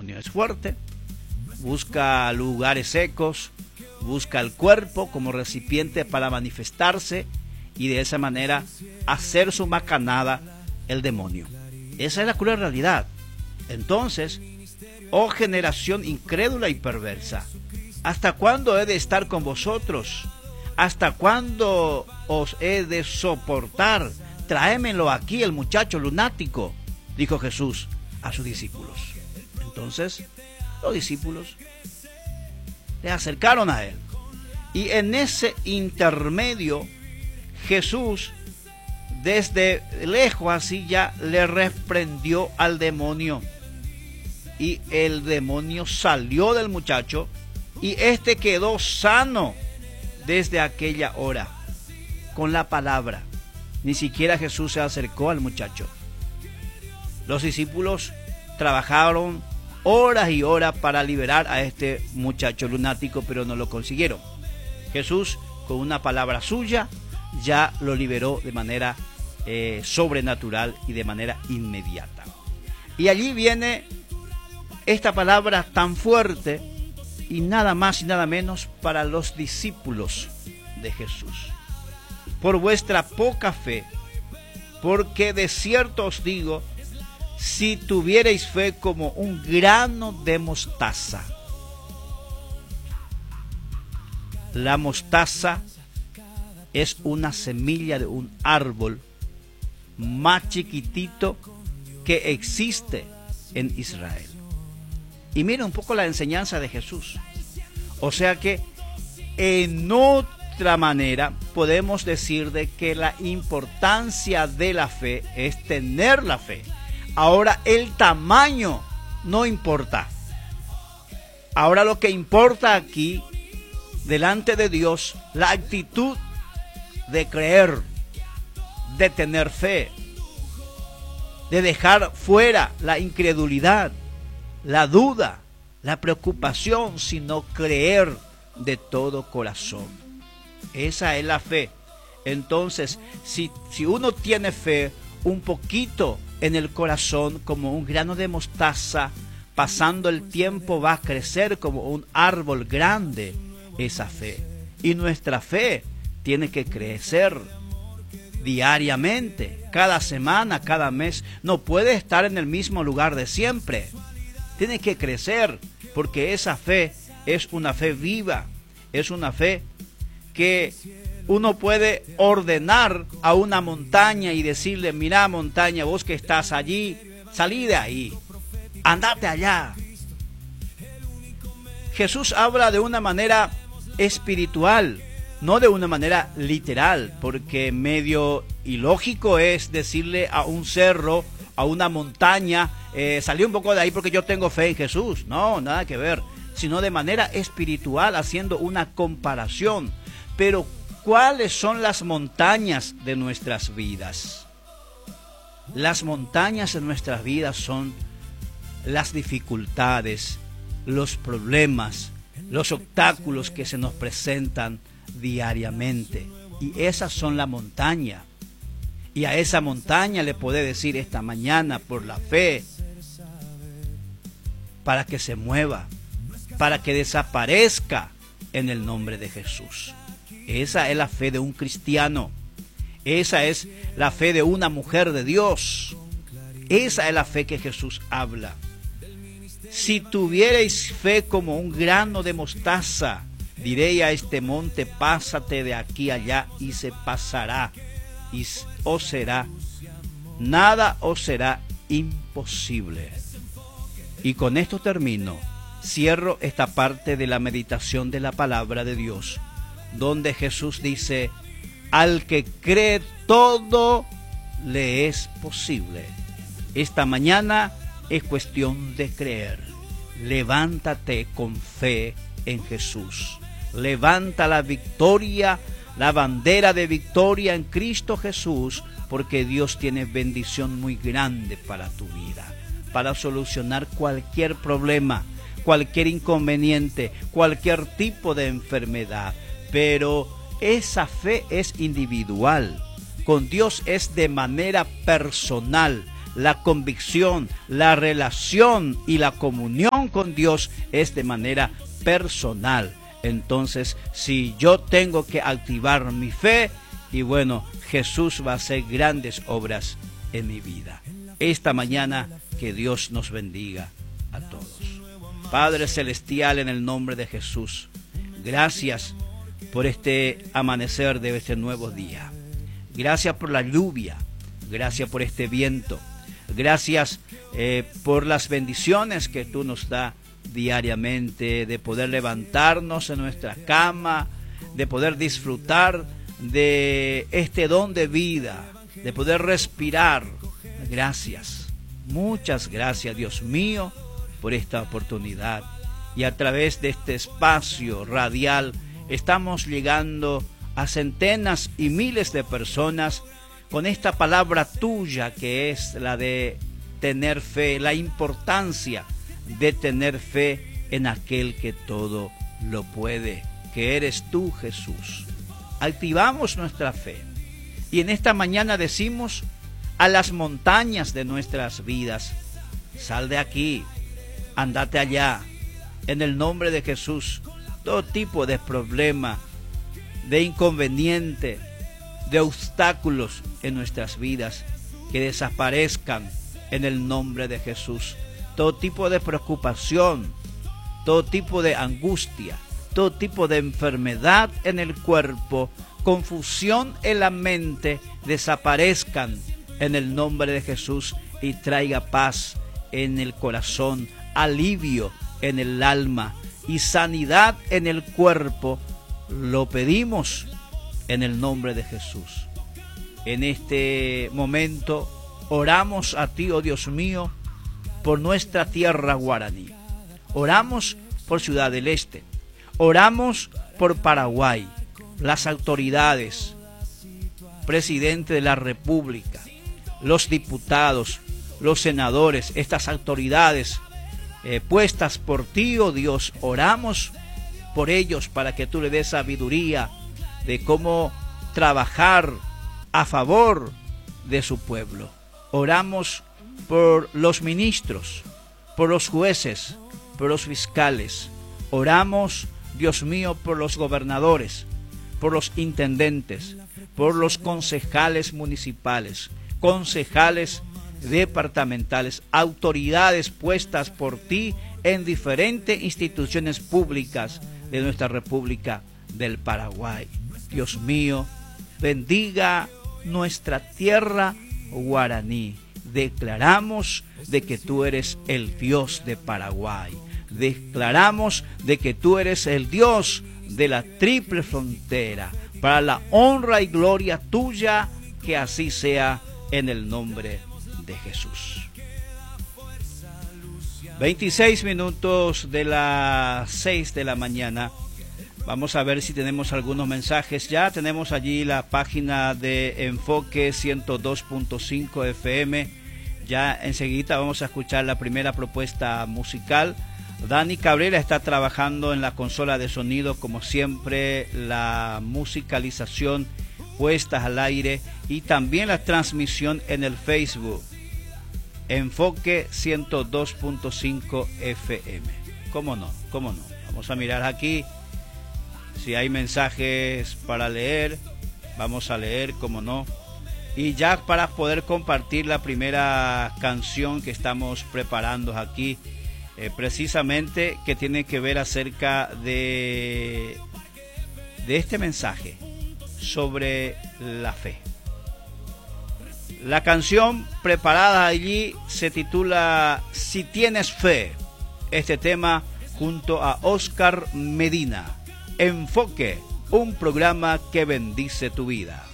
demonio. Es fuerte, busca lugares secos, busca el cuerpo como recipiente para manifestarse y de esa manera hacer su macanada el demonio. Esa es la cruel realidad. Entonces, oh generación incrédula y perversa, ¿hasta cuándo he de estar con vosotros? ¿Hasta cuándo os he de soportar? Tráemelo aquí el muchacho lunático, dijo Jesús a sus discípulos. Entonces, los discípulos le acercaron a él. Y en ese intermedio, Jesús, desde lejos así ya, le reprendió al demonio. Y el demonio salió del muchacho y éste quedó sano desde aquella hora, con la palabra. Ni siquiera Jesús se acercó al muchacho. Los discípulos trabajaron horas y horas para liberar a este muchacho lunático, pero no lo consiguieron. Jesús, con una palabra suya, ya lo liberó de manera sobrenatural y de manera inmediata. Y allí viene esta palabra tan fuerte, y nada más y nada menos para los discípulos de Jesús. Por vuestra poca fe, porque de cierto os digo, si tuvierais fe como un grano de mostaza. La mostaza es una semilla de un árbol más chiquitito que existe en Israel. Y mira un poco la enseñanza de Jesús. O sea que en otra manera podemos decir de que la importancia de la fe es tener la fe. Ahora el tamaño no importa. Ahora lo que importa aquí, delante de Dios, la actitud de creer, de tener fe, de dejar fuera la incredulidad, la duda, la preocupación, sino creer de todo corazón. Esa es la fe. Entonces, si uno tiene fe un poquito en el corazón, como un grano de mostaza, pasando el tiempo va a crecer como un árbol grande, esa fe. Y nuestra fe tiene que crecer diariamente, cada semana, cada mes. No puede estar en el mismo lugar de siempre. Tiene que crecer, porque esa fe es una fe viva, es una fe que uno puede ordenar a una montaña y decirle: mira, montaña, vos que estás allí, salí de ahí, andate allá. Jesús habla de una manera espiritual, no de una manera literal, porque medio ilógico es decirle a un cerro, a una montaña, salí un poco de ahí porque yo tengo fe en Jesús. No, nada que ver, sino de manera espiritual, haciendo una comparación. Pero ¿cuáles son las montañas de nuestras vidas? Las montañas de nuestras vidas son las dificultades, los problemas, los obstáculos que se nos presentan diariamente. Y esas son la montaña. Y a esa montaña le puede decir esta mañana, por la fe, para que se mueva, para que desaparezca en el nombre de Jesús. Esa es la fe de un cristiano. Esa es la fe de una mujer de Dios. Esa es la fe que Jesús habla. Si tuvierais fe como un grano de mostaza, diré a este monte: pásate de aquí allá, y se pasará, y os será, nada os será imposible. Y con esto termino. Cierro esta parte de la meditación de la palabra de Dios, donde Jesús dice: al que cree, todo le es posible. Esta mañana es cuestión de creer. Levántate con fe en Jesús. Levanta la victoria, la bandera de victoria en Cristo Jesús, porque Dios tiene bendición muy grande para tu vida, para solucionar cualquier problema, cualquier inconveniente, cualquier tipo de enfermedad. Pero esa fe es individual. Con Dios es de manera personal. La convicción, la relación y la comunión comunión con Dios es de manera personal. Entonces, si yo tengo que activar mi fe, y bueno, Jesús va a hacer grandes obras en mi vida. Esta mañana, que Dios nos bendiga a todos. Padre Celestial, en el nombre de Jesús, gracias por este amanecer de este nuevo día. Gracias por la lluvia, gracias por este viento, gracias por las bendiciones que tú nos das diariamente, de poder levantarnos en nuestra cama, de poder disfrutar de este don de vida, de poder respirar. Gracias, muchas gracias, Dios mío, por esta oportunidad. Y a través de este espacio radial estamos llegando a centenas y miles de personas con esta palabra tuya, que es la de tener fe, la importancia de tener fe en aquel que todo lo puede, que eres tú, Jesús. Activamos nuestra fe y en esta mañana decimos a las montañas de nuestras vidas: sal de aquí, andate allá, en el nombre de Jesús. Todo tipo de problema, de inconveniente, de obstáculos en nuestras vidas, que desaparezcan en el nombre de Jesús. Todo tipo de preocupación, todo tipo de angustia, todo tipo de enfermedad en el cuerpo, confusión en la mente, desaparezcan en el nombre de Jesús y traiga paz en el corazón, alivio en el alma y sanidad en el cuerpo. Lo pedimos en el nombre de Jesús. En este momento oramos a ti, oh Dios mío, por nuestra tierra guaraní. Oramos por Ciudad del Este. Oramos por Paraguay, las autoridades, presidente de la República, los diputados, los senadores, estas autoridades puestas por ti, oh Dios. Oramos por ellos para que tú le des sabiduría de cómo trabajar a favor de su pueblo. Oramos por los ministros, por los jueces, por los fiscales. Oramos, Dios mío, por los gobernadores, por los intendentes, por los concejales municipales, concejales departamentales, autoridades puestas por ti en diferentes instituciones públicas de nuestra República del Paraguay. Dios mío, bendiga nuestra tierra guaraní. Declaramos de que tú eres el Dios de Paraguay. Declaramos de que tú eres el Dios de la triple frontera. Para la honra y gloria tuya, que así sea en el nombre de Jesús. 26 minutos de las 6 de la mañana. Vamos a ver si tenemos algunos mensajes. Ya tenemos allí la página de Enfoque 102.5 FM. Ya enseguida vamos a escuchar la primera propuesta musical. Dani Cabrera está trabajando en la consola de sonido, como siempre, la musicalización puestas al aire y también la transmisión en el Facebook. Enfoque 102.5 FM. ¿Cómo no? ¿Cómo no? Vamos a mirar aquí si hay mensajes para leer. Vamos a leer, cómo no. Y ya para poder compartir la primera canción que estamos preparando aquí, precisamente que tiene que ver acerca de este mensaje sobre la fe. La canción preparada allí se titula Si tienes fe. Este tema junto a Oscar Medina. Enfoque, un programa que bendice tu vida.